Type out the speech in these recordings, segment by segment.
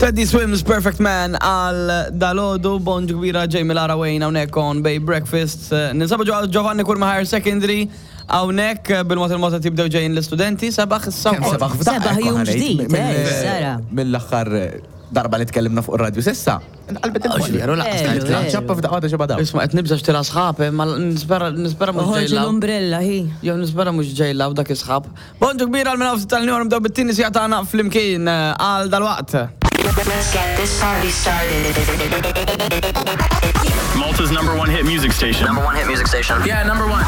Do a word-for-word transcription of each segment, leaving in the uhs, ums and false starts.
Teddy Swims Perfect Man għal dalodu bonġ kbira ġej mill-Ara Wayne hawnhekk on Bay Breakfast. Ninsabu Giovanni Kurma Higher Secondary hawnhekk bil-mod il-mod tibdew ġejjin l-istudenti sabaħ is-sabħ. Sabaħ jum ġdid, Sara. Mill-aħħar darba li tkellimna fuq ir-radju sissa. Qalbet il-veru laqas ċappa f'daqqa xi badaw. Isma' qed nibża xtira sħab, ma nispera nispera mhux ġejla. l-umbrella hi. Jew nispera mhux ġejla u dak isħab. Bonġu kbira għal-minawt tal-New nibdew bit-tieni sija tagħna flimkien għal dalwaqt. Let's get this party started. Malta's number one hit music station. Number one hit music station. Yeah, number one.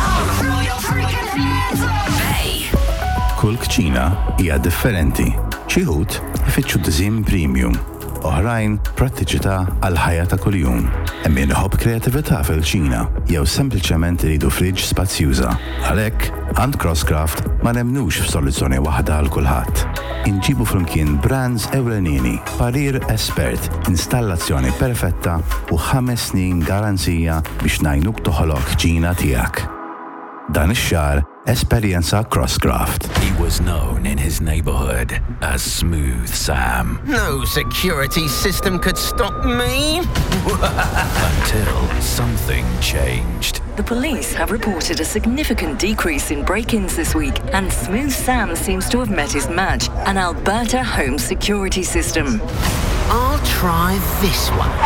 Hey. Kull kċina hija differenti. Xi ħud ifittxu dizim premium, oħrajn prattiċità għal ħajja ta' kuljum. Hemm min iħobb kreatività fil-ċina jew sempliċement iridu friġġ spazzjuża. Għalhekk għand Crosscraft ma nemnux f'soluzzjoni waħda għal kulħadd. Inġibu flimkien brands ewlenini, parir espert, installazzjoni perfetta u ħames snin garanzija biex ngħinuk toħolok ċina tiegħek. Dan ix-xahar esperjenza Crosscraft. He was known in his neighborhood as Smooth Sam. No security system could stop me. Until something changed. The police have reported a significant decrease in break-ins this week, and Smooth Sam seems to have met his match, an Alberta home security system. I'll try this one.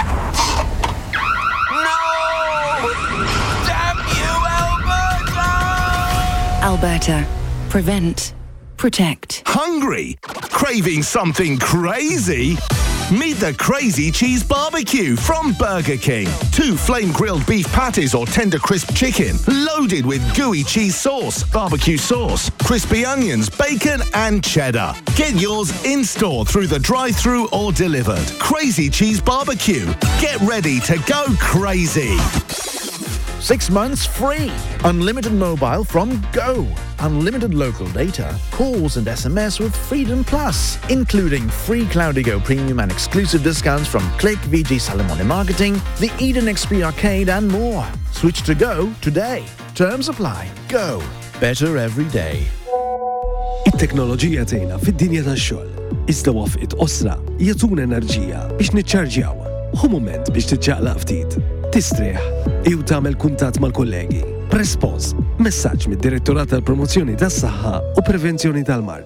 Alberta. Prevent. Protect. Hungry? Craving something crazy? Meet the Crazy Cheese Barbecue from Burger King. Two flame-grilled beef patties or tender crisp chicken, loaded with gooey cheese sauce, barbecue sauce, crispy onions, bacon and cheddar. Get yours in-store through the drive-thru or delivered. Crazy Cheese Barbecue. Get ready to go crazy. Six months free. Unlimited mobile from Go. Unlimited local data, calls and S M S with Freedom Plus, including free Cloudigo Premium and exclusive discounts from Click, V G Salamone Marketing, the Eden X P Arcade and more. Switch to Go today. Terms apply. Go. Better every day. Il-teknoloġija tgħinna fid-dinja tax-xogħol. Iżda wafqit osra jagħtuna enerġija biex niċċarġjaw. Hu mument biex tiċċaqlaq ftit. Tistrieħ jew tagħmel kuntatt mal-kollegi. Press pause. Messaġġ mid-Direttorat tal-Promozzjoni tas-Saħħa u Prevenzjoni tal-Mard.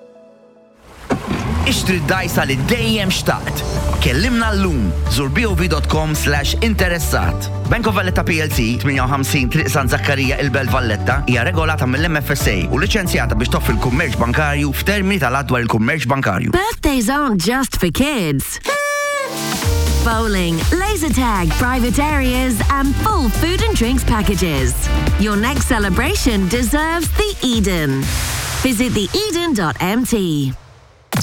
Ixtri d-dajsa li dejjem xtaqt. Kellimna llum żur b o v dot com slash interessat. Bank of Valletta P L C ħames ħamsin Triq San Zakkarija il-Belt Valletta hija regolata mill-M F S A u liċenzjata biex toffri l-kummerċ bankarju f'termini tal-adwar il-kummerċ bankarju. Birthdays aren't just for kids. Bowling, laser tag, private areas, and full food and drinks packages. Your next celebration deserves the Eden. Visit the eden dot m t.